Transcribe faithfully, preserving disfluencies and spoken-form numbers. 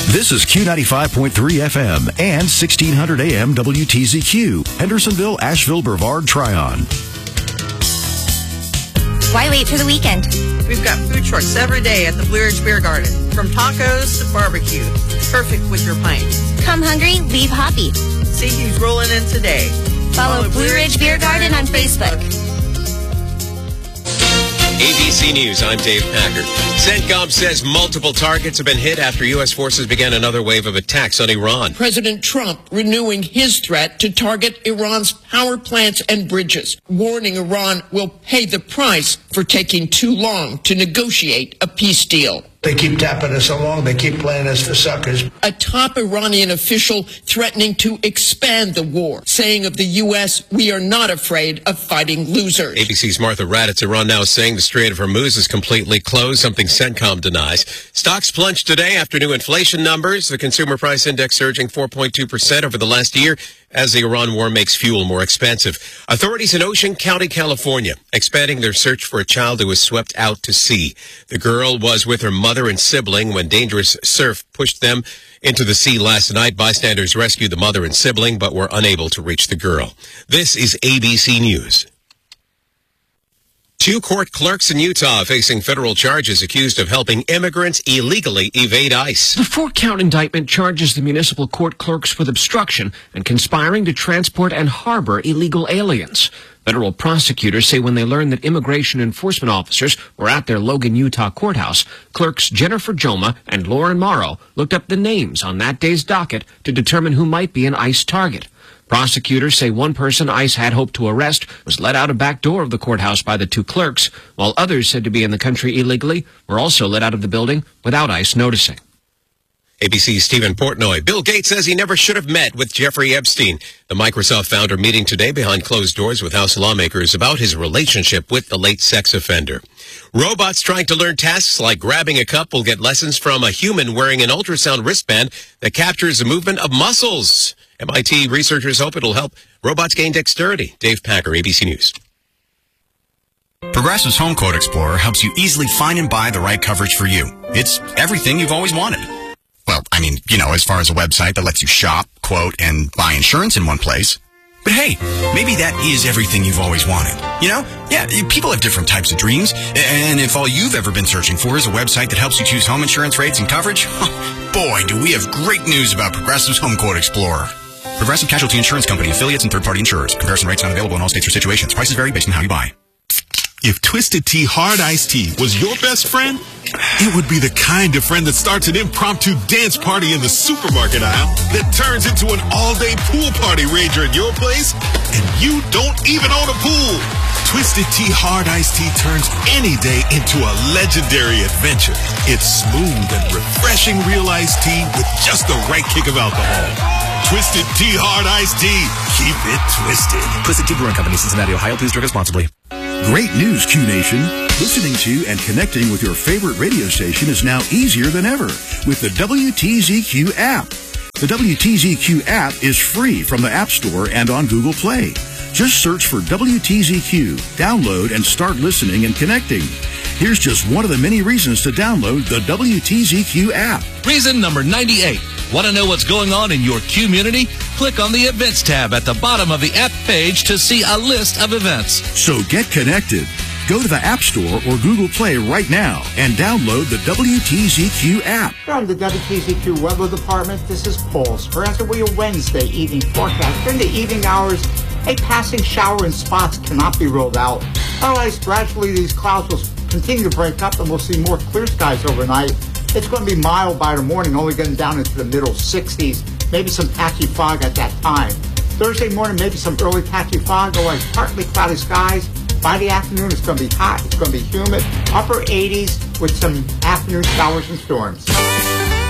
This is Q ninety-five point three F M and sixteen hundred A M W T Z Q, Hendersonville, Asheville, Brevard, Tryon. Why wait for the weekend? We've got food trucks every day at the Blue Ridge Beer Garden. From tacos to barbecue. Perfect with your pints. Come hungry, leave happy. See who's rolling in today. Follow, Follow Blue Ridge Beer Garden on Facebook. A B C News, I'm Dave Packard. CENTCOM says multiple targets have been hit after U S forces began another wave of attacks on Iran. President Trump renewing his threat to target Iran's power plants and bridges, warning Iran will pay the price for taking too long to negotiate a peace deal. They keep tapping us along. They keep playing us for suckers. A top Iranian official threatening to expand the war, saying of the U S, we are not afraid of fighting losers. A B C's Martha Raddatz. Iran now saying the Strait of Hormuz is completely closed, something CENTCOM denies. Stocks plunged today after new inflation numbers. The consumer price index surging four point two percent over the last year as the Iran war makes fuel more expensive. Authorities in Ocean County, California, expanding their search for a child who was swept out to sea. The girl was with her mother and sibling when dangerous surf pushed them into the sea last night. Bystanders rescued the mother and sibling but were unable to reach the girl. This is A B C News. Two court clerks in Utah facing federal charges accused of helping immigrants illegally evade ICE. The four-count indictment charges the municipal court clerks with obstruction and conspiring to transport and harbor illegal aliens. Federal prosecutors say when they learned that immigration enforcement officers were at their Logan, Utah courthouse, clerks Jennifer Joma and Lauren Morrow looked up the names on that day's docket to determine who might be an ICE target. Prosecutors say one person ICE had hoped to arrest was let out a back door of the courthouse by the two clerks, while others said to be in the country illegally were also let out of the building without ICE noticing. A B C's Stephen Portnoy. Bill Gates says he never should have met with Jeffrey Epstein. The Microsoft founder meeting today behind closed doors with House lawmakers about his relationship with the late sex offender. Robots trying to learn tasks like grabbing a cup will get lessons from a human wearing an ultrasound wristband that captures the movement of muscles. M I T researchers hope it'll help robots gain dexterity. Dave Packer, A B C News. Progressive's Home Quote Explorer helps you easily find and buy the right coverage for you. It's everything you've always wanted. Well, I mean, you know, as far as a website that lets you shop, quote, and buy insurance in one place. But hey, maybe that is everything you've always wanted. You know? Yeah, people have different types of dreams. And if all you've ever been searching for is a website that helps you choose home insurance rates and coverage, boy, do we have great news about Progressive's Home Quote Explorer. Progressive Casualty Insurance Company, affiliates, and third-party insurers. Comparison rates not available in all states or situations. Prices vary based on how you buy. If Twisted Tea Hard Iced Tea was your best friend, it would be the kind of friend that starts an impromptu dance party in the supermarket aisle that turns into an all-day pool party rager at your place, and you don't even own a pool. Twisted Tea Hard Iced Tea turns any day into a legendary adventure. It's smooth and refreshing real iced tea with just the right kick of alcohol. Twisted Tea Hard Iced Tea. Keep it twisted. Twisted Tea Brewing Company, Cincinnati, Ohio. Please drink responsibly. Great news, Q Nation. Listening to and connecting with your favorite radio station is now easier than ever with the W T Z Q app. The W T Z Q app is free from the App Store and on Google Play. Just search for W T Z Q, download, and start listening and connecting. Here's just one of the many reasons to download the W T Z Q app. Reason number ninety-eight. Want to know what's going on in your community? Click on the Events tab at the bottom of the app page to see a list of events. So get connected. Go to the App Store or Google Play right now and download the W T Z Q app. From the W T Z Q Weather Department, this is Paul Speranza with your Wednesday evening forecast. During the evening hours, a passing shower in spots cannot be ruled out. Otherwise, gradually these clouds will continue to break up and we'll see more clear skies overnight. It's going to be mild by the morning, only getting down into the middle sixties. Maybe some patchy fog at that time. Thursday morning, maybe some early patchy fog, otherwise partly cloudy skies. By the afternoon, it's going to be hot, it's going to be humid, upper eighties with some afternoon showers and storms.